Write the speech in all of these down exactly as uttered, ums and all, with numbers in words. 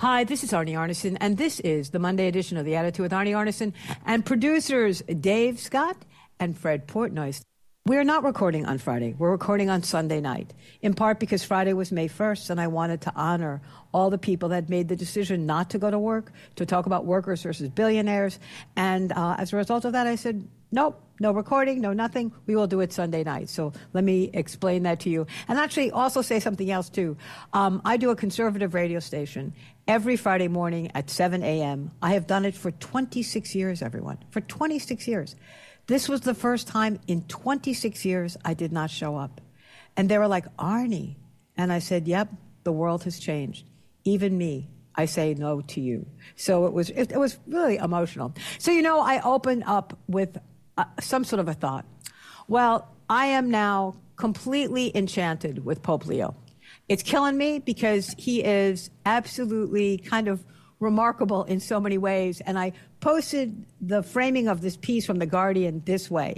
Hi, this is Arnie Arnesen, and this is the Monday edition of The Attitude with Arnie Arnesen and producers Dave Scott and Fred Portnoy. We're not recording on Friday. We're recording on Sunday night, in part because Friday was May first, and I wanted to honor all the people that made the decision not to go to work, to talk about workers versus billionaires. And uh, as a result of that, I said, nope, no recording, no nothing. We will do it Sunday night. So let me explain that to you. And actually also say something else, too. Um, I do a conservative radio station every Friday morning at seven a.m. I have done it for twenty-six years, everyone, for twenty-six years. This was the first time in twenty-six years I did not show up. And they were like, Arnie. And I said, yep, the world has changed. Even me, I say no to you. So it was it, it was really emotional. So, you know, I opened up with uh, some sort of a thought. Well, I am now completely enchanted with Pope Leo. It's killing me because he is absolutely kind of remarkable in so many ways. And I posted the framing of this piece from The Guardian this way.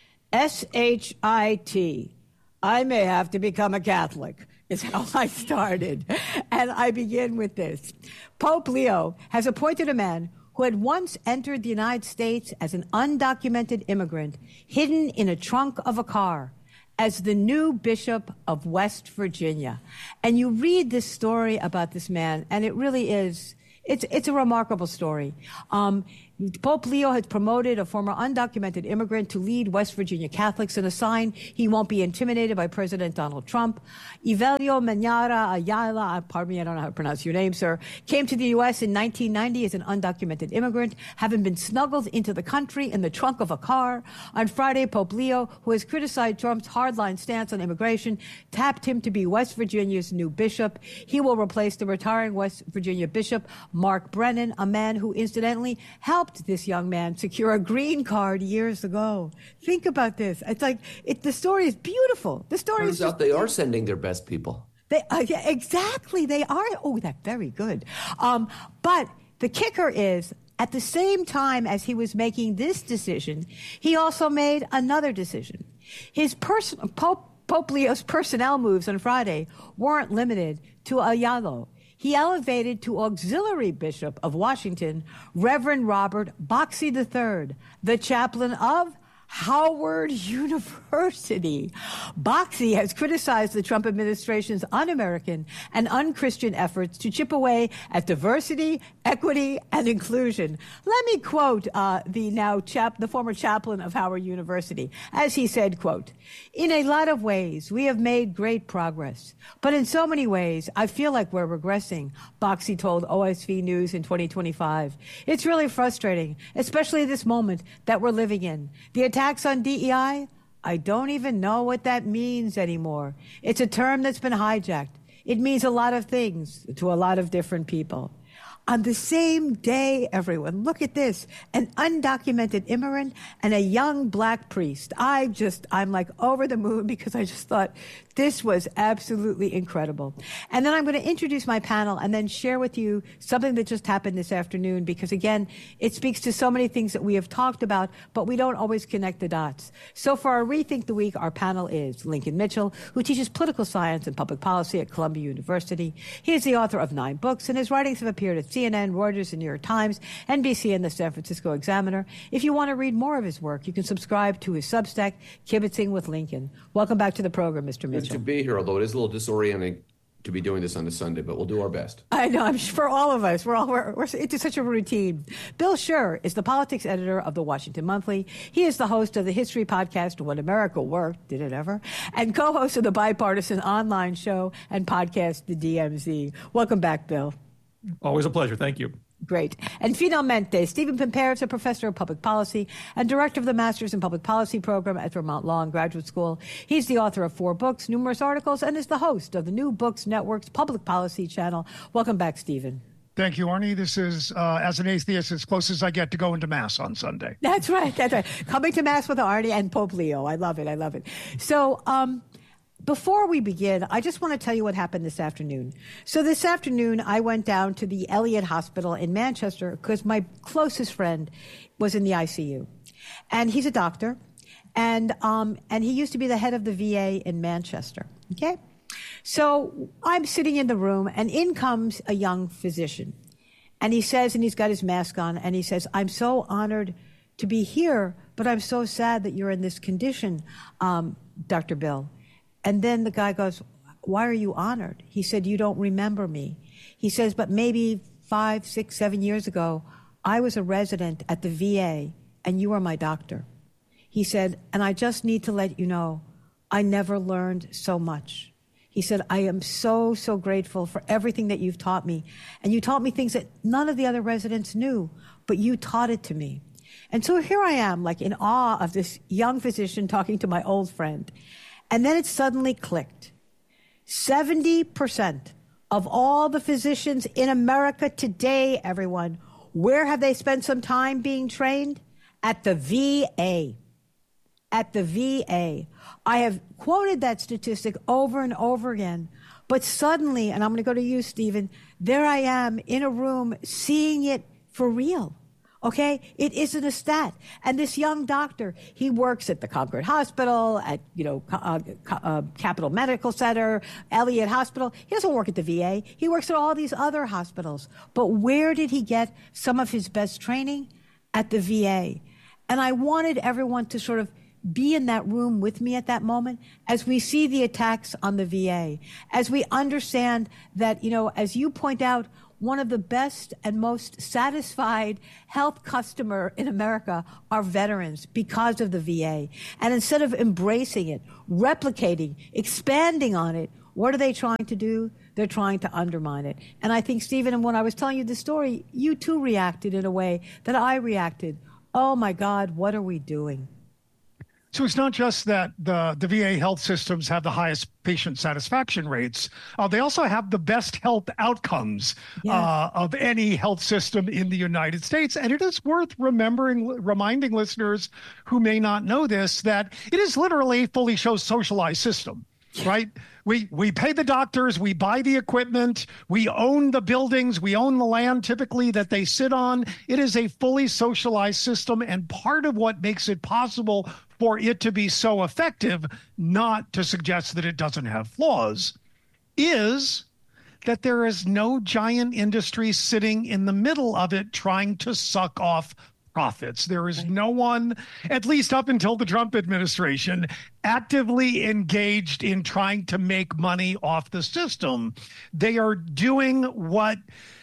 S H I T, I may have to become a Catholic, is how I started. And I begin with this. Pope Leo has appointed a man who had once entered the United States as an undocumented immigrant, hidden in a trunk of a car, as the new Bishop of West Virginia. And you read this story about this man, and it really is... It's it's a remarkable story. Um, Pope Leo has promoted a former undocumented immigrant to lead West Virginia Catholics in a sign he won't be intimidated by President Donald Trump. Evelio Manara Ayala, pardon me, I don't know how to pronounce your name, sir, came to the U S in nineteen ninety as an undocumented immigrant, having been smuggled into the country in the trunk of a car. On Friday, Pope Leo, who has criticized Trump's hardline stance on immigration, tapped him to be West Virginia's new bishop. He will replace the retiring West Virginia Bishop, Mark Brennan, a man who incidentally helped this young man secure a green card years ago. Think about this. It's like, it, the story is beautiful. The story Turns is just, out they are sending their best people. They, uh, yeah, exactly. They are. Oh, that's very good. Um, but the kicker is, at the same time as he was making this decision, he also made another decision. His person, Pope, Pope Leo's personnel moves on Friday weren't limited to Ayala. He elevated to auxiliary bishop of Washington, Reverend Robert Boxey the third, the chaplain of Howard University. Boxey has criticized the Trump administration's un-American and un-Christian efforts to chip away at diversity, equity, and inclusion. Let me quote uh, the now chap, the former chaplain of Howard University, as he said, quote, "In a lot of ways, we have made great progress, but in so many ways, I feel like we're regressing," Boxey told O S V News in twenty twenty-five. "It's really frustrating, especially this moment that we're living in. The attacks on D E I, I don't even know what that means anymore. It's a term that's been hijacked. It means a lot of things to a lot of different people." On the same day, everyone, look at this, an undocumented immigrant and a young black priest. I just, I'm like over the moon because I just thought this was absolutely incredible. And then I'm going to introduce my panel and then share with you something that just happened this afternoon because, again, it speaks to so many things that we have talked about, but we don't always connect the dots. So for our Rethink the Week, our panel is Lincoln Mitchell, who teaches political science and public policy at Columbia University. He is the author of nine books, and his writings have appeared at C N N, Reuters, the New York Times, N B C, and the San Francisco Examiner. If you want to read more of his work, you can subscribe to his Substack, Kibitzing with Lincoln. Welcome back to the program, Mister Mitchell. Good to be here, although it is a little disorienting to be doing this on a Sunday, but we'll do our best. I know, I'm sure for all of us, we're all we're, we're it's such a routine. Bill Scherr is the politics editor of the Washington Monthly. He is the host of the history podcast When America Worked, Did It Ever? And co-host of the bipartisan online show and podcast The D M Z. Welcome back, Bill. Always a pleasure. Thank you. Great. And finalmente, Stephen Pimpare is a professor of public policy and director of the Masters in Public Policy program at Vermont Law and Graduate School. He's the author of four books, numerous articles, and is the host of the New Books Network's Public Policy channel. Welcome back, Stephen. Thank you, Arnie. This is, uh, as an atheist, as close as I get to going to Mass on Sunday. That's right. That's right. Coming to Mass with Arnie and Pope Leo. I love it. I love it. So, um, before we begin, I just want to tell you what happened this afternoon. So this afternoon, I went down to the Elliott Hospital in Manchester because my closest friend was in the I C U. And he's a doctor, and um, and he used to be the head of the V A in Manchester, okay? So I'm sitting in the room, and in comes a young physician. And he says, and he's got his mask on, and he says, I'm so honored to be here, but I'm so sad that you're in this condition, um, Doctor Bill. And then the guy goes, why are you honored? He said, you don't remember me. He says, but maybe five, six, seven years ago, I was a resident at the V A, and you were my doctor. He said, and I just need to let you know, I never learned so much. He said, I am so, so grateful for everything that you've taught me. And you taught me things that none of the other residents knew, but you taught it to me. And so here I am, like in awe of this young physician talking to my old friend. And then it suddenly clicked. seventy percent of all the physicians in America today, everyone, where have they spent some time being trained? At the V A. At the V A. I have quoted that statistic over and over again, but suddenly, and I'm going to go to you, Stephen, there I am in a room seeing it for real. Okay? It isn't a stat. And this young doctor, he works at the Concord Hospital, at, you know, uh, uh, Capital Medical Center, Elliott Hospital. He doesn't work at the V A. He works at all these other hospitals. But where did he get some of his best training? At the V A. And I wanted everyone to sort of be in that room with me at that moment as we see the attacks on the V A, as we understand that, you know, as you point out, one of the best and most satisfied health customer in America are veterans because of the V A. And instead of embracing it, replicating, expanding on it, what are they trying to do? They're trying to undermine it. And I think, Stephen, and when I was telling you the story, you too reacted in a way that I reacted. Oh my God, what are we doing? So it's not just that the, the V A health systems have the highest patient satisfaction rates. Uh, they also have the best health outcomes yeah. uh, of any health system in the United States. And it is worth remembering, reminding listeners who may not know this, that it is literally a fully socialized system, right? We we pay the doctors, we buy the equipment, we own the buildings, we own the land typically that they sit on. It is a fully socialized system, and part of what makes it possible for it to be so effective, not to suggest that it doesn't have flaws, is that there is no giant industry sitting in the middle of it trying to suck off profits. There is no one, at least up until the Trump administration, actively engaged in trying to make money off the system. They are doing what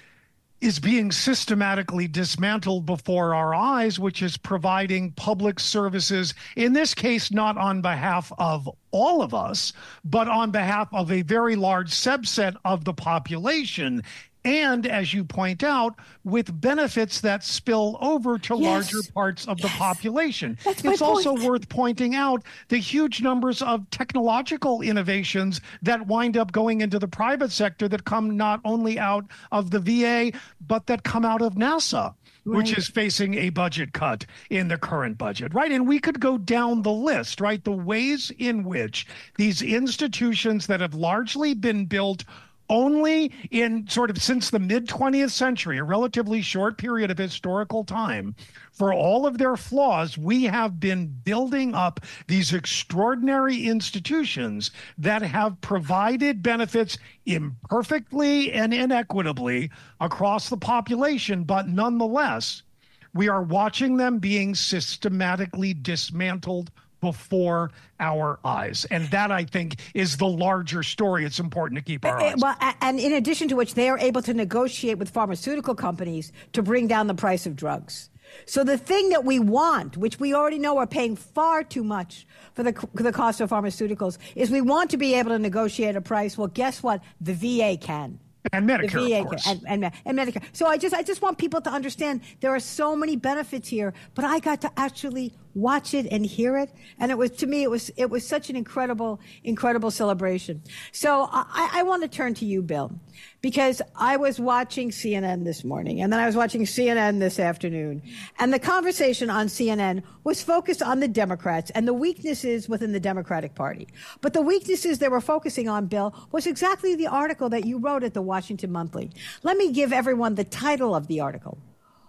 is being systematically dismantled before our eyes, which is providing public services, in this case, not on behalf of all of us, but on behalf of a very large subset of the population. And as you point out, with benefits that spill over to yes. larger parts of yes. the population. That's it's also point. worth pointing out the huge numbers of technological innovations that wind up going into the private sector that come not only out of the V A, but that come out of NASA. Right. Which is facing a budget cut in the current budget, right? And we could go down the list, right? The ways in which these institutions that have largely been built only in sort of since the mid twentieth century, a relatively short period of historical time, for all of their flaws, we have been building up these extraordinary institutions that have provided benefits imperfectly and inequitably across the population, but nonetheless, we are watching them being systematically dismantled before our eyes. And that, I think, is the larger story. It's important to keep our eyes. Well, and in addition to which, they are able to negotiate with pharmaceutical companies to bring down the price of drugs. So the thing that we want, which we already know are paying far too much for the, for the cost of pharmaceuticals, is we want to be able to negotiate a price. Well, guess what? The V A can. And Medicare, the V A of course. And, and, and Medicare. So I just I just want people to understand there are so many benefits here, but I got to actually watch it and hear it, and it was, to me, it was it was such an incredible, incredible celebration. So I, I want to turn to you, Bill, because I was watching C N N this morning, and then I was watching C N N this afternoon, and the conversation on C N N was focused on the Democrats and the weaknesses within the Democratic Party. But the weaknesses they were focusing on, Bill, was exactly the article that you wrote at the Washington Monthly. Let me give everyone the title of the article.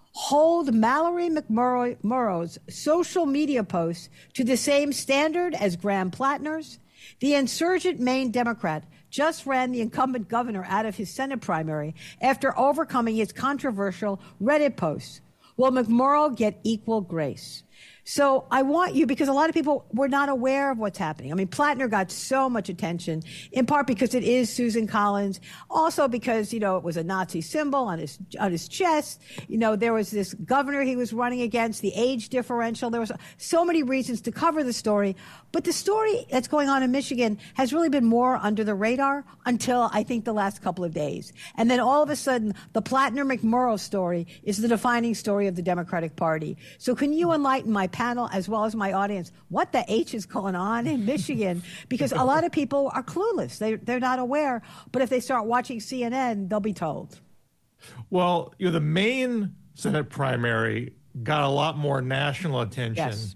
Hold Mallory McMurrow's social media posts to the same standard as Graham Plattner's? The insurgent Maine Democrat just ran the incumbent governor out of his Senate primary after overcoming his controversial Reddit posts. Will McMurrow get equal grace? So I want you, because a lot of people were not aware of what's happening. I mean, Plattner got so much attention, in part because it is Susan Collins, also because, you know, it was a Nazi symbol on his on his chest. You know, there was this governor he was running against, the age differential. There was so many reasons to cover the story. But the story that's going on in Michigan has really been more under the radar until, I think, the last couple of days. And then all of a sudden, the Plattner-McMurrow story is the defining story of the Democratic Party. So can you enlighten my panel as well as my audience what the H is going on in Michigan? Because a lot of people are clueless. They, they're not aware. But if they start watching C N N, they'll be told. Well, you know, the Maine Senate primary got a lot more national attention Yes.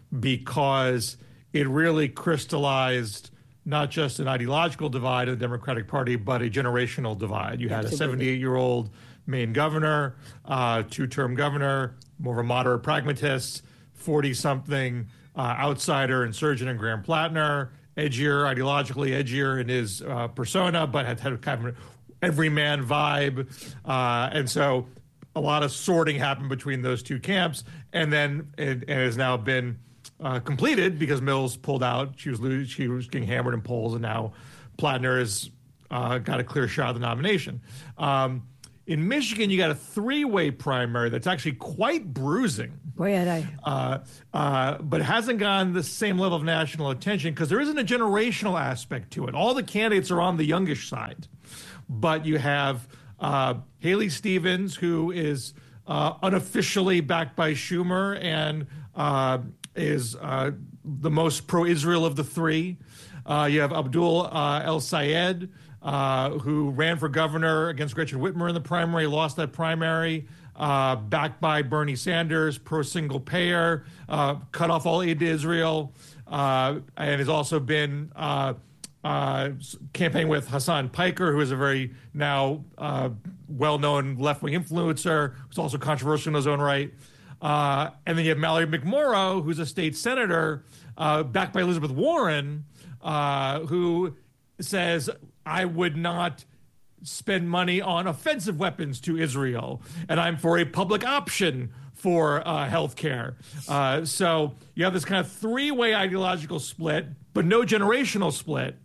because it really crystallized not just an ideological divide of the Democratic Party, but a generational divide. You had a seventy-eight-year-old Maine governor, uh, two-term governor, more of a moderate pragmatist, forty-something uh, outsider insurgent in Graham Plattner, edgier, ideologically edgier in his uh, persona, but had, had kind of an everyman vibe. Uh, and so a lot of sorting happened between those two camps, and then it, it has now been Uh, completed because Mills pulled out. She was losing, she was getting hammered in polls, and now Plattner has uh, got a clear shot at the nomination. Um, in Michigan, you got a three-way primary that's actually quite bruising. Boy, I... Uh, uh, but it hasn't gotten the same level of national attention because there isn't a generational aspect to it. All the candidates are on the youngish side, but you have uh, Haley Stevens, who is uh, unofficially backed by Schumer and uh, is uh, the most pro-Israel of the three. Uh, you have Abdul uh, El Sayed, uh, who ran for governor against Gretchen Whitmer in the primary, lost that primary, uh, backed by Bernie Sanders, pro-single payer, uh, cut off all aid to Israel, uh, and has also been uh, uh, campaigning with Hassan Piker, who is a very now uh, well-known left-wing influencer, who's also controversial in his own right. Uh, and then you have Mallory McMorrow, who's a state senator, uh, backed by Elizabeth Warren, uh, who says, I would not spend money on offensive weapons to Israel, and I'm for a public option for uh, health care. Uh, so you have this kind of three-way ideological split, but no generational split.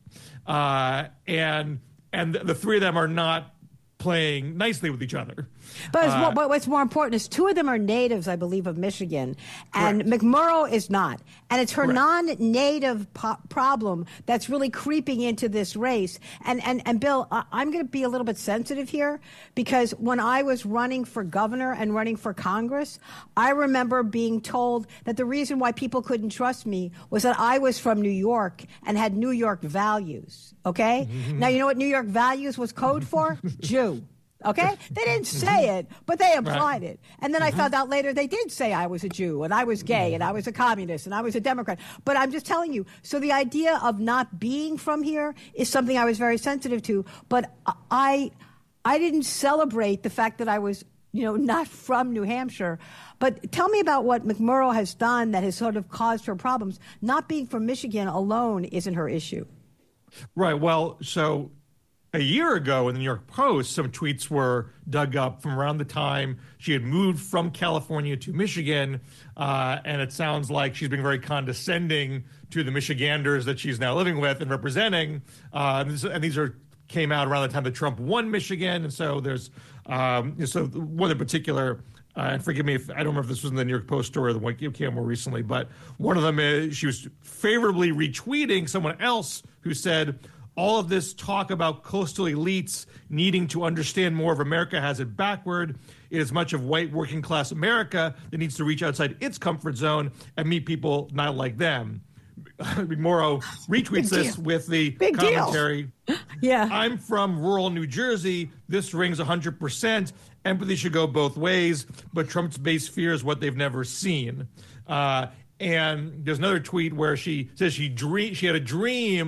Uh, and and the three of them are not playing nicely with each other. But uh, what, what's more important is two of them are natives, I believe, of Michigan, and correct. McMurrow is not. And it's her Correct. non-native po- problem that's really creeping into this race. And, and, and Bill, I- I'm going to be a little bit sensitive here, because when I was running for governor and running for Congress, I remember being told that the reason why people couldn't trust me was that I was from New York and had New York values, okay? Mm-hmm. Now, you know what New York values was code for? Jew. Okay? They didn't say it, but they implied Right. it. And then I found out later they did say I was a Jew and I was gay and I was a communist and I was a Democrat. But I'm just telling you, so the idea of not being from here is something I was very sensitive to. But I I didn't celebrate the fact that I was, you know, not from New Hampshire. But tell me about what McMurrow has done that has sort of caused her problems. Not being from Michigan alone isn't her issue. Right. Well, so a year ago in the New York Post, some tweets were dug up from around the time she had moved from California to Michigan. Uh, and it sounds like she's being very condescending to the Michiganders that she's now living with and representing. Uh, and, this, and these are came out around the time that Trump won Michigan. And so there's um, so one in particular, uh, and forgive me if I don't remember if this was in the New York Post story or the one that came more recently, but one of them is she was favorably retweeting someone else who said, all of this talk about coastal elites needing to understand more of America has it backward. It is much of white working class America that needs to reach outside its comfort zone and meet people not like them. McMurrow retweets this with the Big commentary. Deal. Yeah. I'm from rural New Jersey. This rings one hundred percent. Empathy should go both ways, but Trump's base fears what they've never seen. Uh, and there's another tweet where she says she dream, she had a dream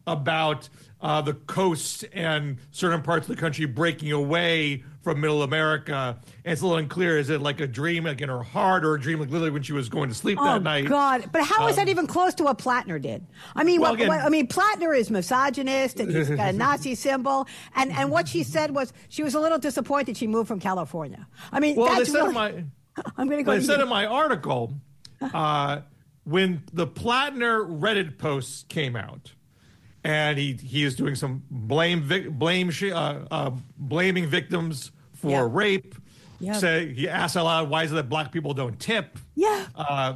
about uh, the coast and certain parts of the country breaking away from Middle America. And it's a little unclear. Is it like a dream, like in her heart, or a dream, like literally when she was going to sleep oh, that night? Oh God! But how um, is that even close to what Platner did? I mean, well, what, again, what, I mean, Platner is misogynist and he's got a Nazi symbol. And and what she said was she was a little disappointed she moved from California. I mean, well, that's they said really, in my, I'm going to go. They to said you. in my article uh, when the Platner Reddit posts came out. And he he is doing some blame blame uh, uh, blaming victims for yep. rape. Yep. Say he asks aloud, "Why is it that black people don't tip?" Yeah. Uh,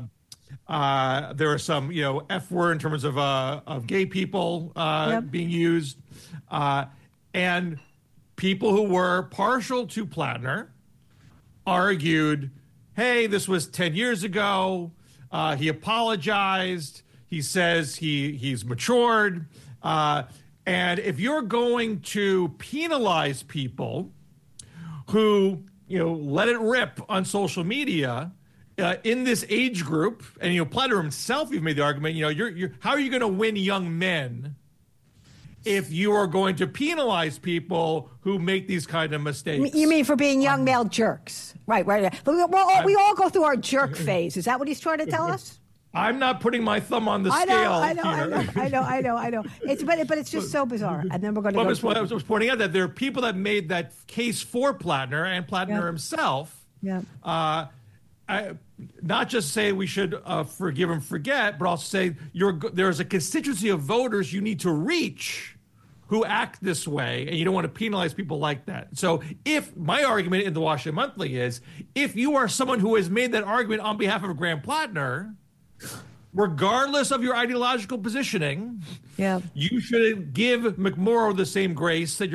uh, there are some you know F word in terms of uh, of gay people uh, yep. being used, uh, and people who were partial to Platner argued, "Hey, this was ten years ago. Uh, he apologized. He says he he's matured." Uh, and if you're going to penalize people who, you know, let it rip on social media uh, in this age group, and, you know, Platner himself even made the argument, you know, you're, you're, how are you going to win young men if you are going to penalize people who make these kind of mistakes? You mean for being young um, male jerks? Right, right. We all, we all go through our jerk phase. Is that what he's trying to tell us? I'm not putting my thumb on the I scale. know, I know, I know, I know, I know, I know. It's but but it's just so bizarre. And then we're going to. Well, go I was, I was pointing out that there are people that made that case for Platner and Platner yeah. himself. Yeah. Uh, I, not just say we should uh, forgive and forget, but also say you're there's a constituency of voters you need to reach who act this way, and you don't want to penalize people like that. So, if my argument in the Washington Monthly is, if you are someone who has made that argument on behalf of Graham Platner, regardless of your ideological positioning, yeah. you should give McMorrow the same grace that you're